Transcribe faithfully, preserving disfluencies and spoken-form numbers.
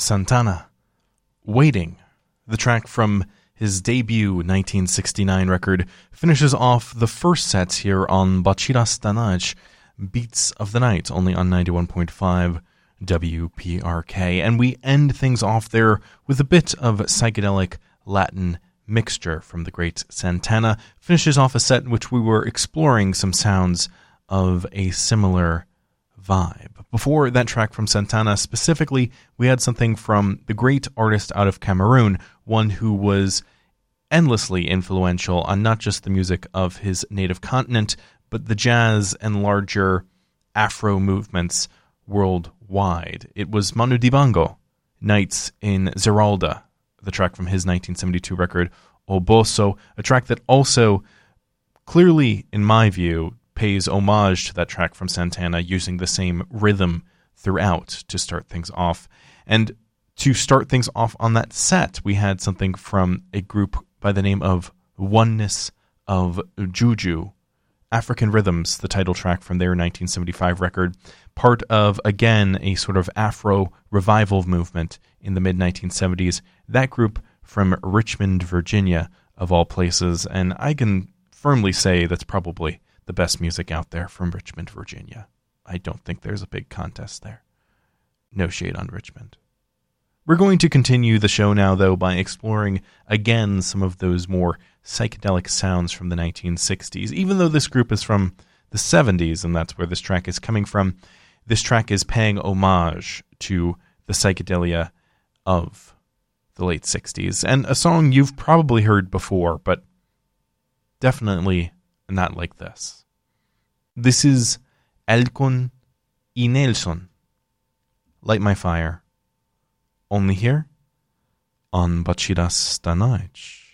Santana. Waiting, the track from his debut nineteen sixty-nine record, finishes off the first sets here on Batida esta noite, Beats of the Night, only on ninety-one point five W P R K. And we end things off there with a bit of psychedelic Latin mixture from the great Santana. Finishes off a set in which we were exploring some sounds of a similar vibe. Before that track from Santana specifically, we had something from the great artist out of Cameroon, one who was endlessly influential on not just the music of his native continent, but the jazz and larger Afro movements worldwide. It was Manu Dibango, Nights in Zeralda, the track from his nineteen seventy-two record, O Bosso, a track that also clearly, in my view, pays homage to that track from Santana, using the same rhythm throughout to start things off. And to start things off on that set, we had something from a group by the name of Oneness of Juju. African Rhythms, the title track from their nineteen seventy-five record, part of, again, a sort of Afro revival movement in the mid nineteen seventies. That group from Richmond, Virginia, of all places, and I can firmly say that's probably the best music out there from Richmond, Virginia. I don't think there's a big contest there. No shade on Richmond. We're going to continue the show now, though, by exploring again some of those more psychedelic sounds from the nineteen sixties. Even though this group is from the seventies, and that's where this track is coming from, this track is paying homage to the psychedelia of the late sixties. And a song you've probably heard before, but definitely not like this. This is Elkun y Nelson, Light My Fire, only here on Batida esta noite.